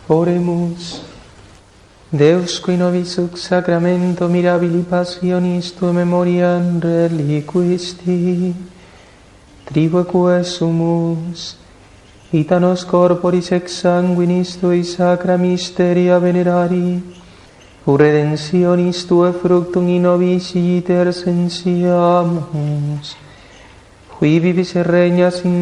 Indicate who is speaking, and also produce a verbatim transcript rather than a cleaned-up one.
Speaker 1: Oremus. Deus qui nobis ux sacramento mirabili passionis tua memoriam reliquisti, tribuque sumus, vita nos corporis ex sanguinis tui sacra mysteria venerari, ut redentionis tua fructum in nobis iter sensiamus, qui vivis et regnas in